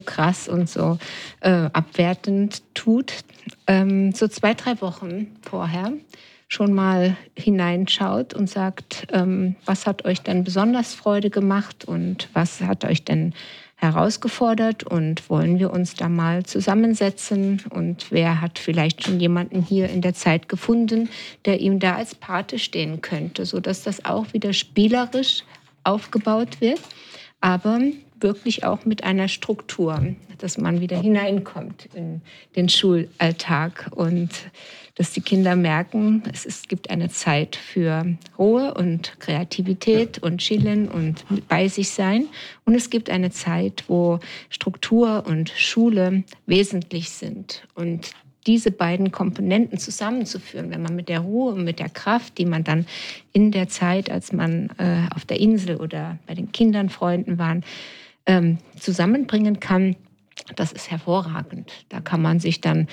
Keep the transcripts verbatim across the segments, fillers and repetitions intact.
krass und so äh, abwertend tut, ähm, so zwei, drei Wochen vorher schon mal hineinschaut und sagt, ähm, was hat euch denn besonders Freude gemacht und was hat euch denn herausgefordert und wollen wir uns da mal zusammensetzen und wer hat vielleicht schon jemanden hier in der Zeit gefunden, der ihm da als Pate stehen könnte, sodass das auch wieder spielerisch aufgebaut wird, aber wirklich auch mit einer Struktur, dass man wieder hineinkommt in den Schulalltag und dass die Kinder merken, es, ist, es gibt eine Zeit für Ruhe und Kreativität und Chillen und bei sich sein. Und es gibt eine Zeit, wo Struktur und Schule wesentlich sind. Und diese beiden Komponenten zusammenzuführen, wenn man mit der Ruhe und mit der Kraft, die man dann in der Zeit, als man äh, auf der Insel oder bei den Kindern, Freunden waren, ähm, zusammenbringen kann, das ist hervorragend. Da kann man sich dann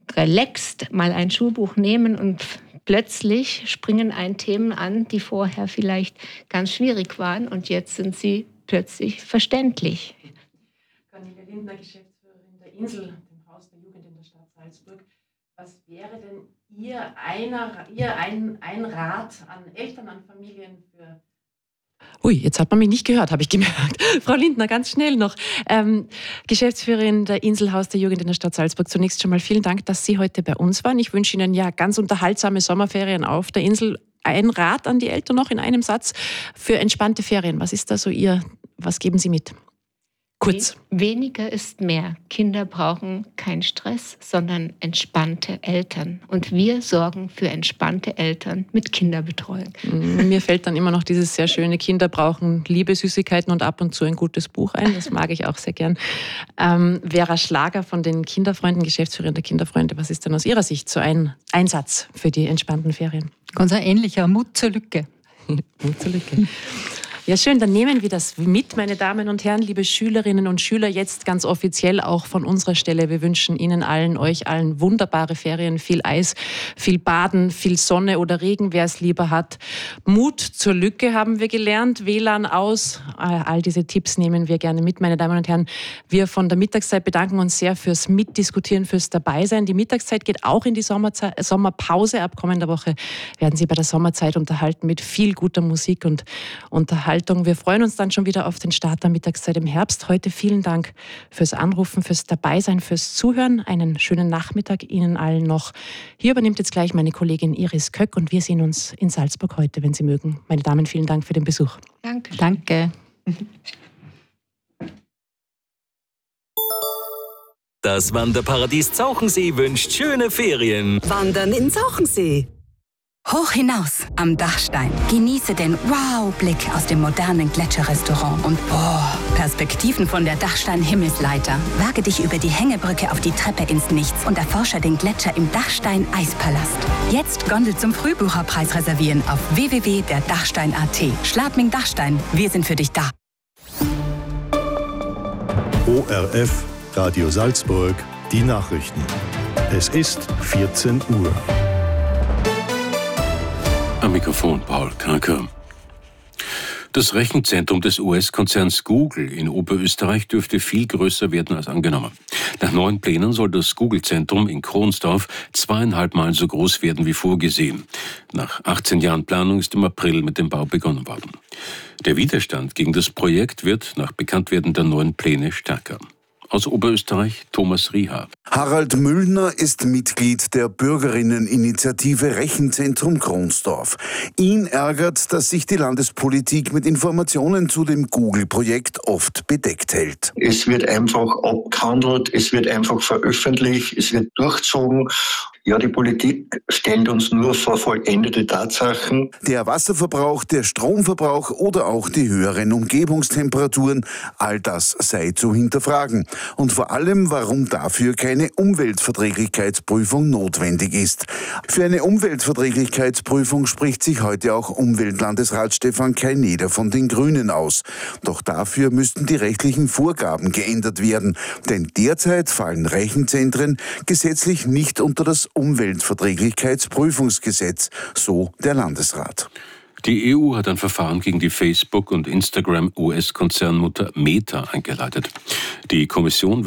relaxed mal ein Schulbuch nehmen und plötzlich springen einen Themen an, die vorher vielleicht ganz schwierig waren und jetzt sind sie plötzlich verständlich. Cornelia Lindner, Geschäftsführerin der Insel, dem Haus der Jugend in der Stadt Salzburg. Was wäre denn Ihr, einer, Ihr ein, ein Rat an Eltern, an Familien für... Ui, jetzt hat man mich nicht gehört, habe ich gemerkt. Frau Lindner, ganz schnell noch. Ähm, Geschäftsführerin der Inselhaus der Jugend in der Stadt Salzburg. Zunächst schon mal vielen Dank, dass Sie heute bei uns waren. Ich wünsche Ihnen ja ganz unterhaltsame Sommerferien auf der Insel. Ein Rat an die Eltern noch in einem Satz für entspannte Ferien. Was ist da so Ihr, was geben Sie mit? Kurz. Weniger ist mehr. Kinder brauchen keinen Stress, sondern entspannte Eltern. Und wir sorgen für entspannte Eltern mit Kinderbetreuung. Mir fällt dann immer noch dieses sehr schöne Kinder brauchen Liebe, Süßigkeiten und ab und zu ein gutes Buch ein. Das mag ich auch sehr gern. Ähm, Vera Schlager von den Kinderfreunden, Geschäftsführerin der Kinderfreunde. Was ist denn aus Ihrer Sicht so ein Einsatz für die entspannten Ferien? Ganz ein ähnlicher, Mut zur Lücke. Mut zur Lücke. Ja, schön, dann nehmen wir das mit, meine Damen und Herren, liebe Schülerinnen und Schüler, jetzt ganz offiziell auch von unserer Stelle. Wir wünschen Ihnen allen, euch allen wunderbare Ferien, viel Eis, viel Baden, viel Sonne oder Regen, wer es lieber hat. Mut zur Lücke haben wir gelernt, W L A N aus, all diese Tipps nehmen wir gerne mit, meine Damen und Herren. Wir von der Mittagszeit bedanken uns sehr fürs Mitdiskutieren, fürs Dabeisein. Die Mittagszeit geht auch in die Sommerzei- Sommerpause. Ab kommender Woche werden Sie bei der Sommerzeit unterhalten mit viel guter Musik und Unterhaltung. Wir freuen uns dann schon wieder auf den Start der Mittagszeit im Herbst. Heute vielen Dank fürs Anrufen, fürs Dabeisein, fürs Zuhören. Einen schönen Nachmittag Ihnen allen noch. Hier übernimmt jetzt gleich meine Kollegin Iris Köck und wir sehen uns in Salzburg heute, wenn Sie mögen. Meine Damen, vielen Dank für den Besuch. Danke. Danke. Das Wanderparadies Zauchensee wünscht schöne Ferien. Wandern in Zauchensee. Hoch hinaus am Dachstein. Genieße den Wow-Blick aus dem modernen Gletscherrestaurant und boah, Perspektiven von der Dachstein-Himmelsleiter. Wage dich über die Hängebrücke auf die Treppe ins Nichts und erforsche den Gletscher im Dachstein-Eispalast. Jetzt Gondel zum Frühbucherpreis reservieren auf w w w punkt der dachstein punkt a t. Schladming Dachstein, wir sind für dich da. O R F, Radio Salzburg, die Nachrichten. Es ist vierzehn Uhr. Am Mikrofon Paul Kranker. Das Rechenzentrum des U S-Konzerns Google in Oberösterreich dürfte viel größer werden als angenommen. Nach neuen Plänen soll das Google-Zentrum in Kronsdorf zweieinhalb Mal so groß werden wie vorgesehen. Nach achtzehn Jahren Planung ist im April mit dem Bau begonnen worden. Der Widerstand gegen das Projekt wird nach Bekanntwerden der neuen Pläne stärker. Aus Oberösterreich Thomas Rieha. Harald Müllner ist Mitglied der Bürgerinneninitiative Rechenzentrum Kronsdorf. Ihn ärgert, dass sich die Landespolitik mit Informationen zu dem Google-Projekt oft bedeckt hält. Es wird einfach abgehandelt, es wird einfach veröffentlicht, es wird durchgezogen. Ja, die Politik stellt uns nur vor vollendete Tatsachen. Der Wasserverbrauch, der Stromverbrauch oder auch die höheren Umgebungstemperaturen, all das sei zu hinterfragen. Und vor allem, warum dafür keine Umweltverträglichkeitsprüfung notwendig ist. Für eine Umweltverträglichkeitsprüfung spricht sich heute auch Umweltlandesrat Stefan Kaineder von den Grünen aus. Doch dafür müssten die rechtlichen Vorgaben geändert werden. Denn derzeit fallen Rechenzentren gesetzlich nicht unter das Umweltverträglichkeitsprüfungsgesetz, so der Landesrat. Die E U hat ein Verfahren gegen die Facebook- und Instagram-U S-Konzernmutter Meta eingeleitet. Die Kommission